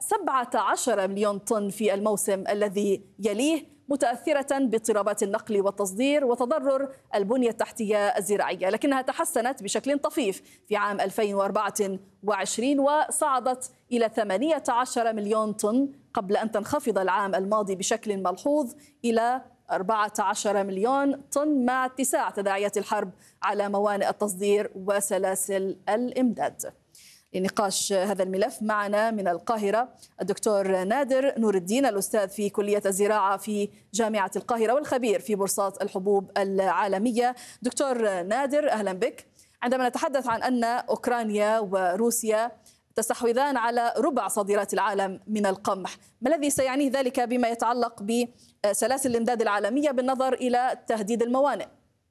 17 مليون طن في الموسم الذي يليه، متأثرة باضطرابات النقل والتصدير وتضرر البنية التحتية الزراعية، لكنها تحسنت بشكل طفيف في عام 2024 وصعدت إلى 18 مليون طن قبل أن تنخفض العام الماضي بشكل ملحوظ إلى 14 مليون طن مع اتساع تداعيات الحرب على موانئ التصدير وسلاسل الإمداد. لنقاش هذا الملف معنا من القاهرة الدكتور نادر نور الدين، الأستاذ في كلية الزراعة في جامعة القاهرة والخبير في بورصات الحبوب العالمية. دكتور نادر، أهلا بك. عندما نتحدث عن أن أوكرانيا وروسيا تستحوذان على ربع صادرات العالم من القمح، ما الذي سيعنيه ذلك بما يتعلق بسلاسل الإمداد العالمية بالنظر إلى تهديد الموانئ؟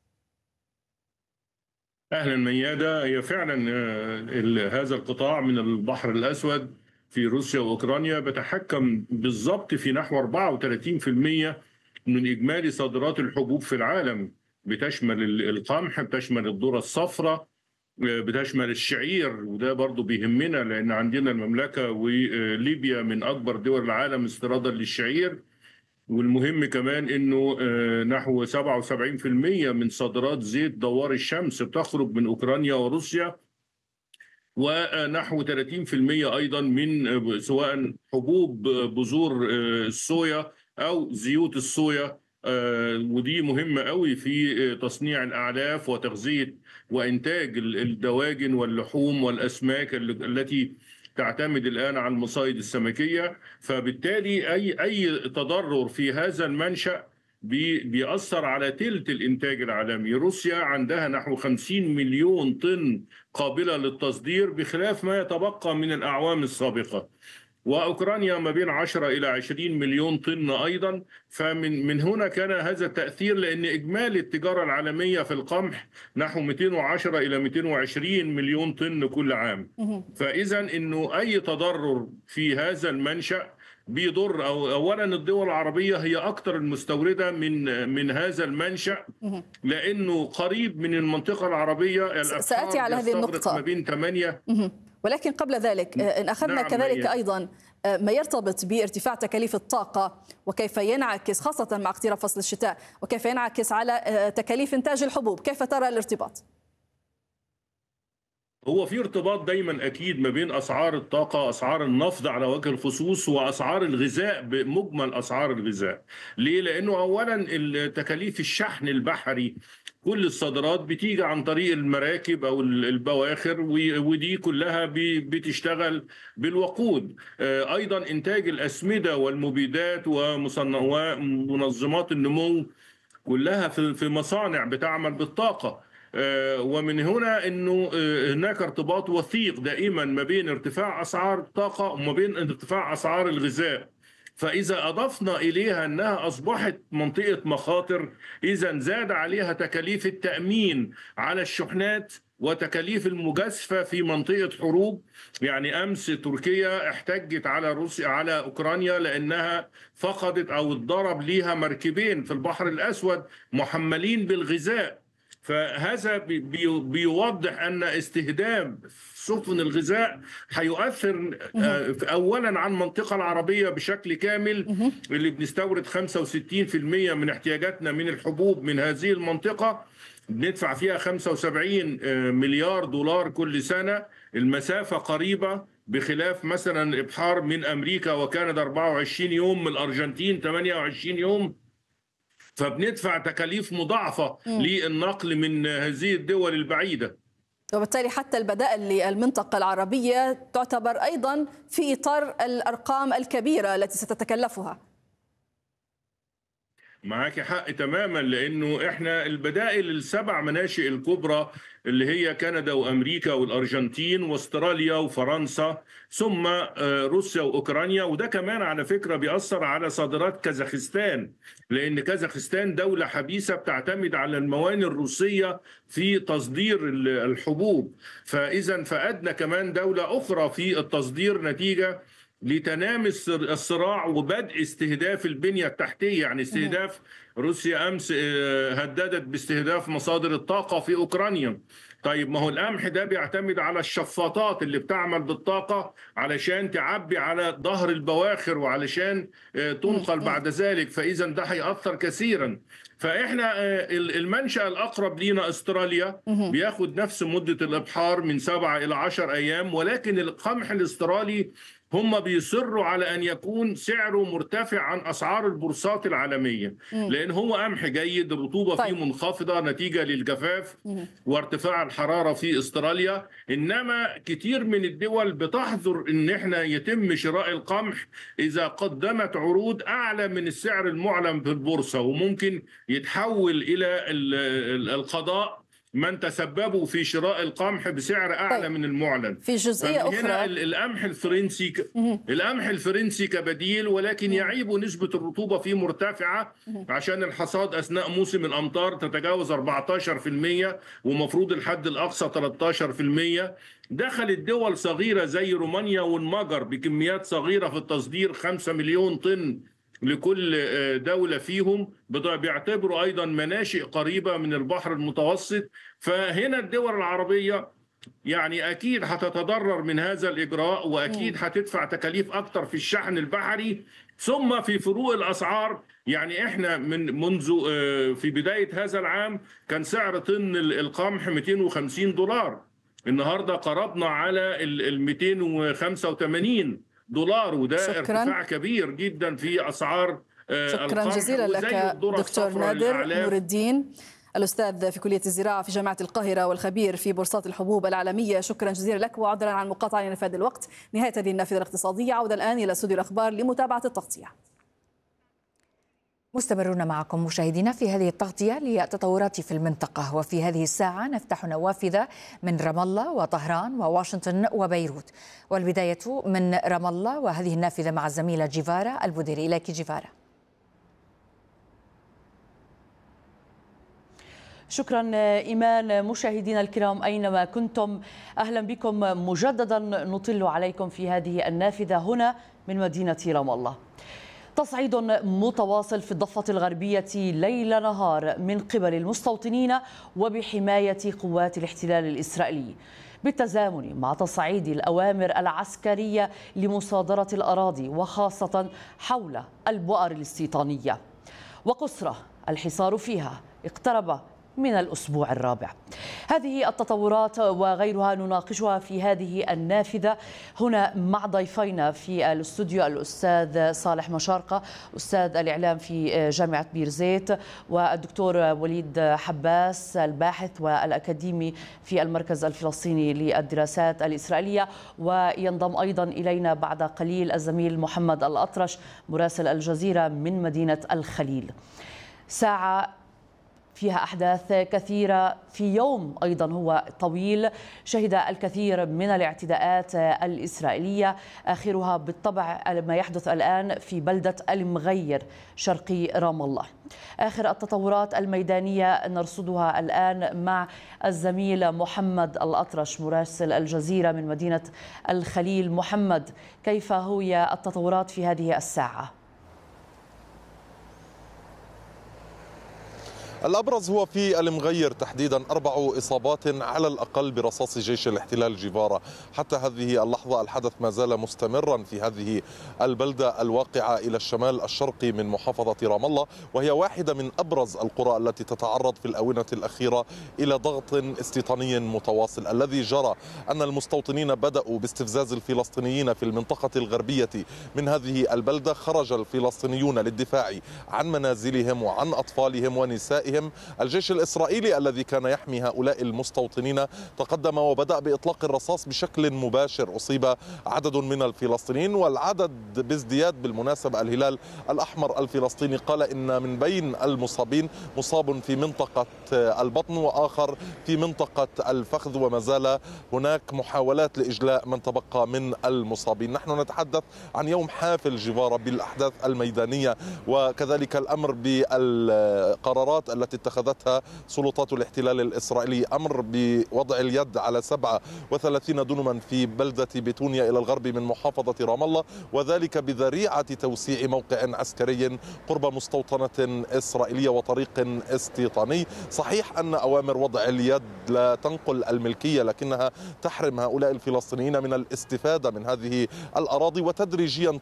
أهلا ميادة، هي فعلا هذا القطاع من البحر الأسود في روسيا وأوكرانيا بتحكم بالضبط في نحو 34% من إجمالي صادرات الحبوب في العالم، بتشمل القمح، بتشمل الذرة الصفراء، بتشمل الشعير، وده برضو بيهمنا لأن عندنا المملكة وليبيا من أكبر دول العالم استيرادا للشعير. والمهم كمان انه نحو 77% من صادرات زيت دوار الشمس بتخرج من اوكرانيا وروسيا، ونحو 30% ايضا من سواء حبوب بذور الصويا او زيوت الصويا، ودي مهمة قوي في تصنيع الأعلاف وتغذية وإنتاج الدواجن واللحوم والأسماك التي تعتمد الآن على المصايد السمكية. فبالتالي أي تضرر في هذا المنشأ بيأثر على ثلث الإنتاج العالمي. روسيا عندها نحو 50 مليون طن قابلة للتصدير بخلاف ما يتبقى من الأعوام السابقة، وأوكرانيا ما بين 10 إلى 20 مليون طن أيضا. فمن هنا كان هذا التأثير، لأن إجمالي التجارة العالمية في القمح نحو 210 إلى 220 مليون طن كل عام. فإذا إنه أي تضرر في هذا المنشأ بيضر أولا الدول العربية، هي أكثر المستوردة من هذا المنشأ لأنه قريب من المنطقة العربية. سأتي على هذه النقطة ما بين 8. ولكن قبل ذلك إن أخذنا كذلك أيضا ما يرتبط بارتفاع تكاليف الطاقة وكيف ينعكس خاصة مع اقتراب فصل الشتاء وكيف ينعكس على تكاليف إنتاج الحبوب، كيف ترى الارتباط؟ هو في ارتباط دايما أكيد ما بين أسعار الطاقة، أسعار النفط على وجه الخصوص، وأسعار الغذاء بمجمل أسعار الغذاء. ليه؟ لأنه أولا تكاليف الشحن البحري، كل الصادرات بتيجي عن طريق المراكب أو البواخر، ودي كلها بتشتغل بالوقود. أيضا إنتاج الأسمدة والمبيدات ومنظمات النمو كلها في مصانع بتعمل بالطاقة. ومن هنا أنه هناك ارتباط وثيق دائما ما بين ارتفاع أسعار الطاقة وما بين ارتفاع أسعار الغذاء. فإذا أضفنا إليها أنها أصبحت منطقة مخاطر، إذا زاد عليها تكاليف التأمين على الشحنات وتكاليف المجازفة في منطقة حروب. يعني أمس تركيا احتجت على روسيا على أوكرانيا لأنها فقدت أو اتضرب ليها مركبين في البحر الأسود محملين بالغذاء. فهذا بيوضح أن استهداف سفن الغذاء هيؤثر أولا عن المنطقة العربية بشكل كامل، اللي بنستورد 65% من احتياجاتنا من الحبوب من هذه المنطقة، بندفع فيها 75 مليار دولار كل سنة. المسافة قريبة، بخلاف مثلا إبحار من أمريكا وكندا 24 يوم، من الأرجنتين 28 يوم. فبندفع تكاليف مضاعفة للنقل من هذه الدول البعيدة، وبالتالي حتى البدائل للمنطقة العربية تعتبر أيضا في إطار الأرقام الكبيرة التي ستتكلفها. معاك حق تماما، لأنه إحنا البدائل ال7 مناشئ الكبرى اللي هي كندا وأمريكا والأرجنتين واستراليا وفرنسا، ثم روسيا وأوكرانيا. وده كمان على فكرة بيأثر على صادرات كازاخستان، لأن كازاخستان دولة حبيسة بتعتمد على الموانئ الروسية في تصدير الحبوب. فإذا فأدنى كمان دولة أخرى في التصدير نتيجة لتنامي الصراع وبدء استهداف البنية التحتية. يعني استهداف روسيا أمس هددت باستهداف مصادر الطاقة في أوكرانيا. طيب ما هو القمح ده بيعتمد على الشفاطات اللي بتعمل بالطاقة علشان تعبي على ظهر البواخر وعلشان تنقل بعد ذلك، فإذا ده هيأثر كثيرا. فإحنا المنشأ الأقرب لينا أستراليا بياخد نفس مدة الإبحار من 7 إلى 10 أيام، ولكن القمح الأسترالي هم بيصروا على أن يكون سعره مرتفع عن أسعار البورصات العالمية، لأن هو قمح جيد، الرطوبة فيه منخفضة نتيجة للجفاف وارتفاع الحرارة في أستراليا. إنما كتير من الدول بتحظر إن إحنا يتم شراء القمح إذا قدمت عروض أعلى من السعر المعلن في البورصة، وممكن يتحول إلى القضاء من تسببوا في شراء القمح بسعر أعلى من المعلن. في جزئية أخرى هنا القمح الفرنسي كبديل، ولكن يعيب نسبة الرطوبة فيه مرتفعة عشان الحصاد أثناء موسم الأمطار تتجاوز 14%، ومفروض الحد الأقصى 13%. دخلت دول صغيرة زي رومانيا والمجر بكميات صغيرة في التصدير 5 مليون طن لكل دولة فيهم، بيعتبروا أيضا مناشئ قريبة من البحر المتوسط. فهنا الدول العربية يعني أكيد هتتضرر من هذا الإجراء، وأكيد هتدفع تكاليف أكتر في الشحن البحري، ثم في فروق الأسعار. يعني إحنا منذ في بداية هذا العام كان سعر طن القمح $250، النهاردة قربنا على $285، وده ارتفاع كبير جدا في أسعار شكرا جزيلا لك دكتور نادر نور الدين، الأستاذ في كلية الزراعة في جامعة القاهرة والخبير في بورصات الحبوب العالمية. شكرا جزيلا لك، وعذرا عن المقاطعة لنفاد الوقت. نهاية هذه النافذة الاقتصادية، عودة الآن إلى استوديو الأخبار لمتابعة التغطية. مستمرون معكم مشاهدينا في هذه التغطية للتطورات في المنطقة، وفي هذه الساعة نفتح نوافذ من رام الله وطهران وواشنطن وبيروت، والبداية من رام الله وهذه النافذة مع الزميلة جيفارا البوديري. إليك جيفارا. شكرا إيمان. مشاهدينا الكرام أينما كنتم، أهلا بكم مجددا. نطل عليكم في هذه النافذة هنا من مدينة رام الله. تصعيد متواصل في الضفة الغربية ليل نهار من قبل المستوطنين وبحماية قوات الاحتلال الإسرائيلي، بالتزامن مع تصعيد الأوامر العسكرية لمصادرة الأراضي، وخاصة حول البؤر الاستيطانية، وقسرة الحصار فيها اقترب من الأسبوع الرابع. هذه التطورات وغيرها نناقشها في هذه النافذة هنا مع ضيفينا في الاستوديو، الأستاذ صالح مشارقة أستاذ الإعلام في جامعة بيرزيت، والدكتور وليد حباس الباحث والأكاديمي في المركز الفلسطيني للدراسات الإسرائيلية، وينضم أيضا إلينا بعد قليل الزميل محمد الأطرش مراسل الجزيرة من مدينة الخليل. ساعة فيها أحداث كثيرة في يوم أيضا هو طويل شهد الكثير من الاعتداءات الإسرائيلية، آخرها بالطبع ما يحدث الآن في بلدة المغير شرقي رام الله. آخر التطورات الميدانية نرصدها الآن مع الزميل محمد الأطرش مراسل الجزيرة من مدينة الخليل. محمد، كيف هي التطورات في هذه الساعة؟ الأبرز هو في المغير تحديدا 4 إصابات على الأقل برصاص جيش الاحتلال جيفارا. حتى هذه اللحظة الحدث ما زال مستمرا في هذه البلدة الواقعة إلى الشمال الشرقي من محافظة رام الله، وهي واحدة من أبرز القرى التي تتعرض في الآونة الأخيرة إلى ضغط استيطاني متواصل. الذي جرى أن المستوطنين بدأوا باستفزاز الفلسطينيين في المنطقة الغربية من هذه البلدة. خرج الفلسطينيون للدفاع عن منازلهم وعن أطفالهم ونسائهم. الجيش الإسرائيلي الذي كان يحمي هؤلاء المستوطنين تقدم وبدأ بإطلاق الرصاص بشكل مباشر. أصيب عدد من الفلسطينيين والعدد بازدياد. بالمناسبة الهلال الأحمر الفلسطيني قال إن من بين المصابين مصاب في منطقة البطن وآخر في منطقة الفخذ، وما زال هناك محاولات لإجلاء من تبقى من المصابين. نحن نتحدث عن يوم حافل جيفارا بالأحداث الميدانية، وكذلك الأمر بالقرارات التي التي اتخذتها سلطات الاحتلال الإسرائيلي، أمر بوضع اليد على 37 دنما في بلدة بتونيا إلى الغرب من محافظة رام الله، وذلك بذريعة توسيع موقع عسكري قرب مستوطنة إسرائيلية وطريق استيطاني. صحيح أن أوامر وضع اليد لا تنقل الملكية، لكنها تحرم هؤلاء الفلسطينيين من الاستفادة من هذه الأراضي، وتدريجيا